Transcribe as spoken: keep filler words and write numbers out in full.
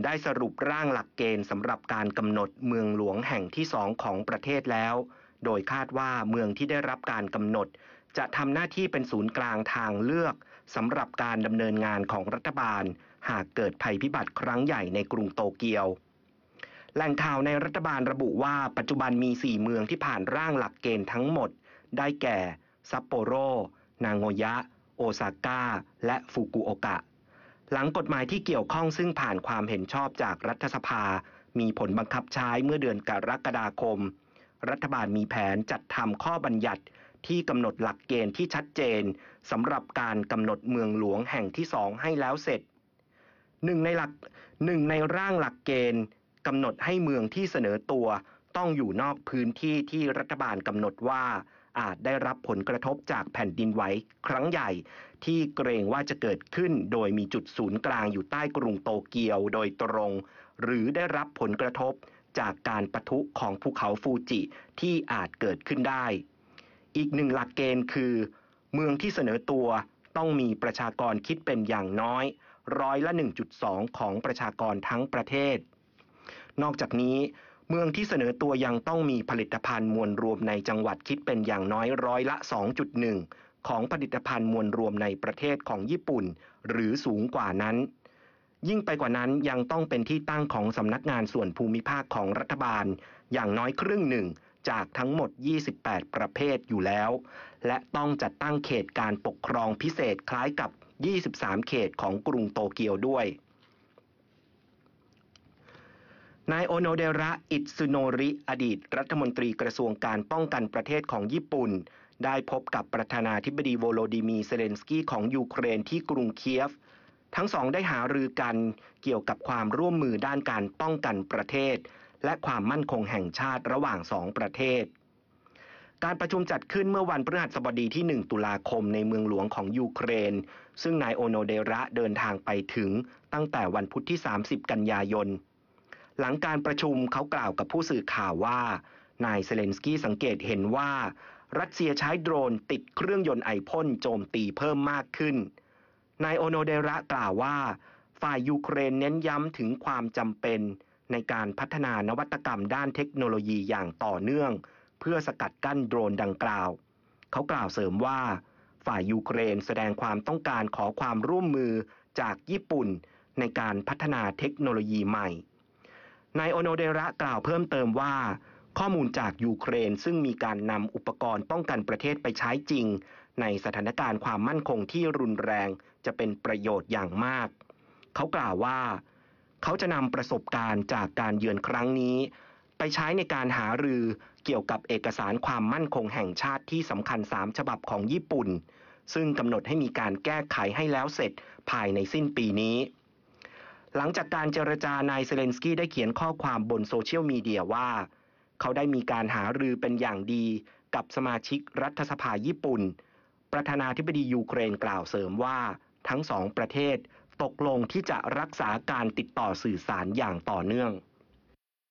ได้สรุปร่างหลักเกณฑ์สำหรับการกำหนดเมืองหลวงแห่งที่สองของประเทศแล้วโดยคาดว่าเมืองที่ได้รับการกำหนดจะทำหน้าที่เป็นศูนย์กลางทางเลือกสำหรับการดำเนินงานของรัฐบาลหากเกิดภัยพิบัติครั้งใหญ่ในกรุงโตเกียวแหล่งข่าวในรัฐบาลระบุว่าปัจจุบันมีสี่เมืองที่ผ่านร่างหลักเกณฑ์ทั้งหมดได้แก่ซัปโปโรนางโงยะโอซาก้าและฟุกุโอกะหลังกฎหมายที่เกี่ยวข้องซึ่งผ่านความเห็นชอบจากรัฐสภามีผลบังคับใช้เมื่อเดือนกรกฎาคมรัฐบาลมีแผนจัดทำข้อบัญญัติที่กำหนดหลักเกณฑ์ที่ชัดเจนสำหรับการกำหนดเมืองหลวงแห่งที่สองให้แล้วเสร็จหนึ่งในหลักหนึ่งในร่างหลักเกณฑ์กำหนดให้เมืองที่เสนอตัวต้องอยู่นอกพื้นที่ที่รัฐบาลกำหนดว่าอาจได้รับผลกระทบจากแผ่นดินไหวครั้งใหญ่ที่เกรงว่าจะเกิดขึ้นโดยมีจุดศูนย์กลางอยู่ใต้กรุงโตเกียวโดยตรงหรือได้รับผลกระทบจากการปะทุของภูเขาฟูจิที่อาจเกิดขึ้นได้อีกหนึ่งหลักเกณฑ์คือเมืองที่เสนอตัวต้องมีประชากรคิดเป็นอย่างน้อยร้อยละ หนึ่งจุดสอง ของประชากรทั้งประเทศนอกจากนี้เมืองที่เสนอตัวยังต้องมีผลิตภัณฑ์มวลรวมในจังหวัดคิดเป็นอย่างน้อยร้อยละ สองจุดหนึ่ง ของผลิตภัณฑ์มวลรวมในประเทศของญี่ปุ่นหรือสูงกว่านั้นยิ่งไปกว่านั้นยังต้องเป็นที่ตั้งของสำนักงานส่วนภูมิภาคของรัฐบาลอย่างน้อยครึ่งหนึ่งจากทั้งหมดยี่สิบแปดประเภทอยู่แล้วและต้องจัดตั้งเขตการปกครองพิเศษคล้ายกับยี่สิบสามเขตของกรุงโตเกียวด้วยนายโอโนเดระอิตสึโนริอดีตรัฐมนตรีกระทรวงการป้องกันประเทศของญี่ปุ่นได้พบกับประธานาธิบดีโวโลดิมีร์เซเลนสกี้ของยูเครนที่กรุงเคียฟทั้งสองได้หารือกันเกี่ยวกับความร่วมมือด้านการป้องกันประเทศและความมั่นคงแห่งชาติระหว่างสองประเทศการประชุมจัดขึ้นเมื่อวันพฤหัสบดีที่หนึ่งตุลาคมในเมืองหลวงของยูเครนซึ่งนายโอโนเดระเดินทางไปถึงตั้งแต่วันพุธที่สามสิบกันยายนหลังการประชุมเขากล่าวกับผู้สื่อข่าวว่านายเซเลนสกี้สังเกตเห็นว่ารัสเซียใช้โดรนติดเครื่องยนต์ไอพ่นโจมตีเพิ่มมากขึ้นนายโอโนเดระกล่าวว่าฝ่ายยูเครนเน้นย้ำถึงความจำเป็นในการพัฒนานวัตกรรมด้านเทคโนโลยีอย่างต่อเนื่องเพื่อสกัดกั้นโดรนดังกล่าวเขากล่าวเสริมว่าฝ่ายยูเครนแสดงความต้องการขอความร่วมมือจากญี่ปุ่นในการพัฒนาเทคโนโลยีใหม่นายโอโนเดระกล่าวเพิ่มเติมว่าข้อมูลจากยูเครนซึ่งมีการนำอุปกรณ์ป้องกันประเทศไปใช้จริงในสถานการณ์ความมั่นคงที่รุนแรงจะเป็นประโยชน์อย่างมากเขากล่าวว่าเขาจะนำประสบการณ์จากการเยือนครั้งนี้ไปใช้ในการหารือเกี่ยวกับเอกสารความมั่นคงแห่งชาติที่สำคัญสามฉบับของญี่ปุ่นซึ่งกำหนดให้มีการแก้ไขให้แล้วเสร็จภายในสิ้นปีนี้หลังจากการเจรจานายเซเลนสกี้ได้เขียนข้อความบนโซเชียลมีเดียว่าเขาได้มีการหารือเป็นอย่างดีกับสมาชิกรัฐสภาญี่ปุ่นประธานาธิบดียูเครนกล่าวเสริมว่าทั้งสองประเทศตกลงที่จะรักษาการติดต่อสื่อสารอย่างต่อเนื่อง